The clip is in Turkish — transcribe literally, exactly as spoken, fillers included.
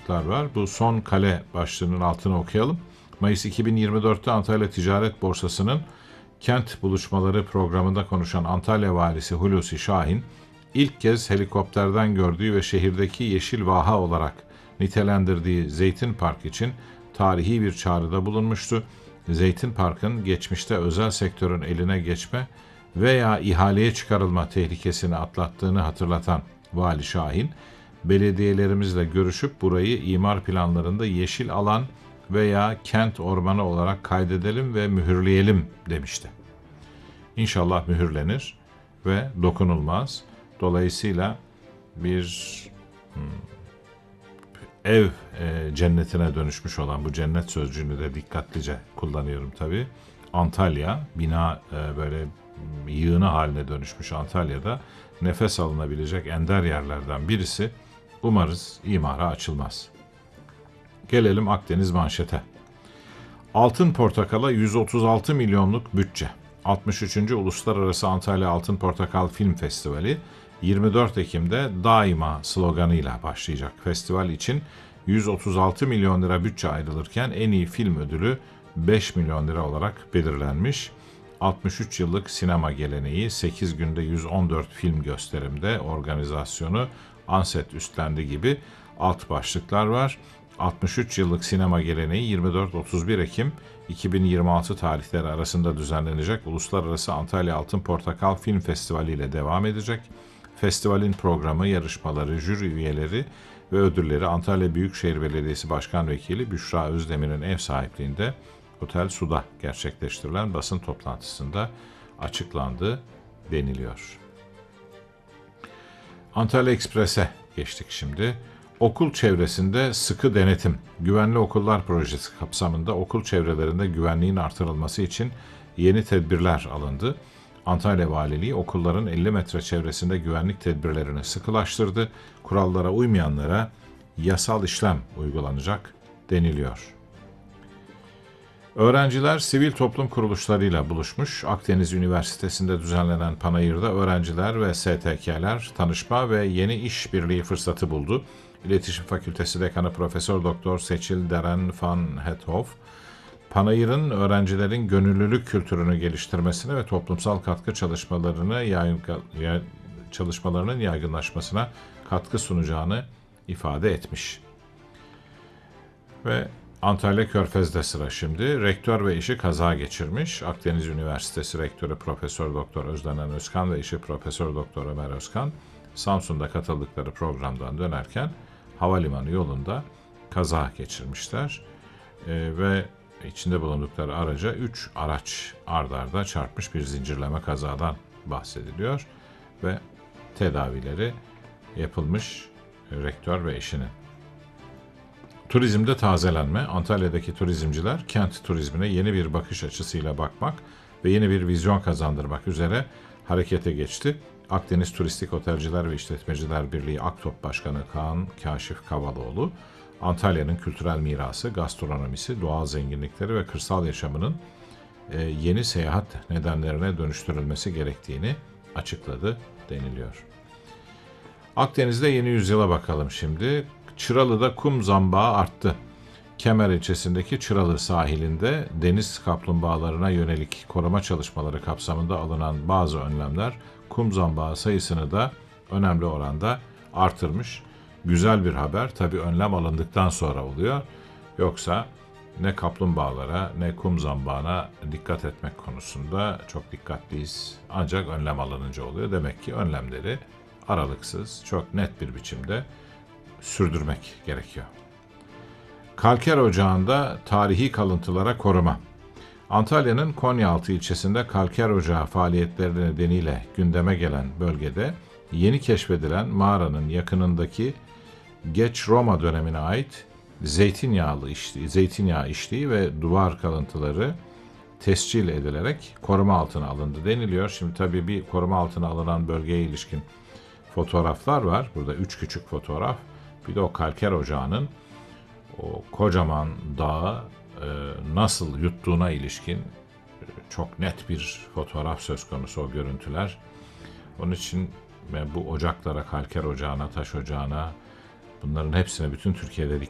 başlıklar var. Bu son kale başlığının altına okuyalım. Mayıs iki bin yirmi dörtte Antalya Ticaret Borsası'nın Kent Buluşmaları programında konuşan Antalya Valisi Hulusi Şahin, ilk kez helikopterden gördüğü ve şehirdeki yeşil vaha olarak nitelendirdiği Zeytin Park için tarihi bir çağrıda bulunmuştu. Zeytin Park'ın geçmişte özel sektörün eline geçme veya ihaleye çıkarılma tehlikesini atlattığını hatırlatan Vali Şahin, belediyelerimizle görüşüp burayı imar planlarında yeşil alan veya kent ormanı olarak kaydedelim ve mühürleyelim demişti. İnşallah mühürlenir ve dokunulmaz. Dolayısıyla bir hmm, ev e, cennetine dönüşmüş olan, bu cennet sözcüğünü de dikkatlice kullanıyorum tabii. Antalya, bina e, böyle yığını haline dönüşmüş Antalya'da nefes alınabilecek ender yerlerden birisi. Umarız imara açılmaz. Gelelim Akdeniz manşete. Altın Portakal'a yüz otuz altı milyonluk bütçe. altmış üçüncü Uluslararası Antalya Altın Portakal Film Festivali yirmi dört Ekim'de daima sloganıyla başlayacak. Festival için yüz otuz altı milyon lira bütçe ayrılırken en iyi film ödülü beş milyon lira olarak belirlenmiş. altmış üç yıllık sinema geleneği, sekiz günde yüz on dört film gösterimde organizasyonu Anset üstlendi gibi alt başlıklar var. altmış üç yıllık sinema geleneği yirmi dört otuz bir Ekim iki bin yirmi altı tarihleri arasında düzenlenecek Uluslararası Antalya Altın Portakal Film Festivali ile devam edecek. Festivalin programı, yarışmaları, jüri üyeleri ve ödülleri Antalya Büyükşehir Belediyesi Başkan Vekili Büşra Özdemir'in ev sahipliğinde Otel Su'da gerçekleştirilen basın toplantısında açıklandı deniliyor. Antalya Ekspres'e geçtik şimdi. Okul çevresinde sıkı denetim, güvenli okullar projesi kapsamında okul çevrelerinde güvenliğin artırılması için yeni tedbirler alındı. Antalya Valiliği okulların elli metre çevresinde güvenlik tedbirlerini sıkılaştırdı. Kurallara uymayanlara yasal işlem uygulanacak deniliyor. Öğrenciler sivil toplum kuruluşlarıyla buluşmuş. Akdeniz Üniversitesi'nde düzenlenen panayırda öğrenciler ve S T K'ler tanışma ve yeni iş birliği fırsatı buldu. İletişim Fakültesi Dekanı Profesör Doktor Seçil Deren van Hethoff, panayırın öğrencilerin gönüllülük kültürünü geliştirmesine ve toplumsal katkı çalışmalarını yaygın, çalışmalarının yaygınlaşmasına katkı sunacağını ifade etmiş. Ve Antalya Körfez'de sıra şimdi. Rektör ve eşi kaza geçirmiş. Akdeniz Üniversitesi Rektörü Profesör Doktor Özdenen Özkan ve eşi Profesör Doktor Ömer Özkan, Samsun'da katıldıkları programdan dönerken havalimanı yolunda kaza geçirmişler. Ee, ve içinde bulundukları araca üç araç ard arda çarpmış bir zincirleme kazadan bahsediliyor ve tedavileri yapılmış rektör ve eşinin. Turizmde tazelenme, Antalya'daki turizmciler kent turizmine yeni bir bakış açısıyla bakmak ve yeni bir vizyon kazandırmak üzere harekete geçti. Akdeniz Turistik Otelciler ve İşletmeciler Birliği Aktop Başkanı Kaan Kaşif Kavaloğlu, Antalya'nın kültürel mirası, gastronomisi, doğal zenginlikleri ve kırsal yaşamının yeni seyahat nedenlerine dönüştürülmesi gerektiğini açıkladı deniliyor. Akdeniz'de yeni yüzyıla bakalım şimdi. Çıralı'da kum zambağı arttı. Kemer ilçesindeki Çıralı sahilinde deniz kaplumbağalarına yönelik koruma çalışmaları kapsamında alınan bazı önlemler kum zambağı sayısını da önemli oranda artırmış. Güzel bir haber. Tabii önlem alındıktan sonra oluyor. Yoksa ne kaplumbağalara ne kum zambağına dikkat etmek konusunda çok dikkatliyiz. Ancak önlem alınınca oluyor. Demek ki önlemleri aralıksız, çok net bir biçimde sürdürmek gerekiyor. Kalker Ocağı'nda tarihi kalıntılara koruma. Antalya'nın Konyaaltı ilçesinde Kalker Ocağı faaliyetleri nedeniyle gündeme gelen bölgede yeni keşfedilen mağaranın yakınındaki geç Roma dönemine ait zeytinyağlı işliği, zeytinyağı işliği ve duvar kalıntıları tescil edilerek koruma altına alındı deniliyor. Şimdi tabii bir koruma altına alınan bölgeye ilişkin fotoğraflar var. Burada üç küçük fotoğraf. Bir de o Kalker Ocağı'nın o kocaman dağı e, nasıl yuttuğuna ilişkin e, çok net bir fotoğraf söz konusu, o görüntüler. Onun için ben bu ocaklara, Kalker Ocağı'na, Taş Ocağı'na, bunların hepsine bütün Türkiye'de